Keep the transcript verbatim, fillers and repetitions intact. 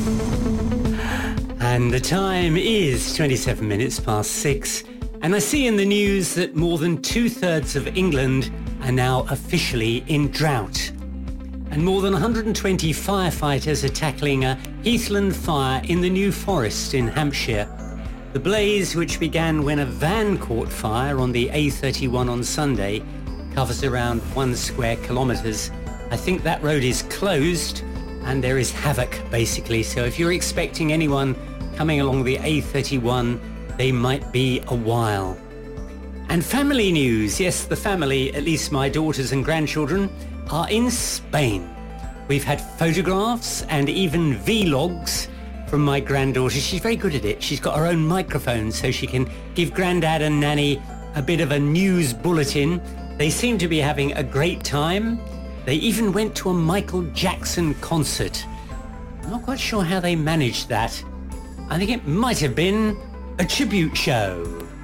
And the time is twenty-seven minutes past six, and I see in the news that more than two-thirds of England are now officially in drought. And more than one hundred twenty firefighters are tackling a heathland fire in the New Forest in Hampshire. The blaze, which began when a van caught fire on the A thirty-one on Sunday, covers around one square kilometres. I think that road is closed and there is havoc, basically. So if you're expecting anyone coming along the A thirty-one, they might be a while. And family news. Yes, the family, at least my daughters and grandchildren, are in Spain. We've had photographs and even vlogs from my granddaughter. She's very good at it. She's got her own microphone so she can give Grandad and Nanny a bit of a news bulletin. They seem to be having a great time. They even went to a Michael Jackson concert. I'm not quite sure how they managed that. I think it might have been a tribute show.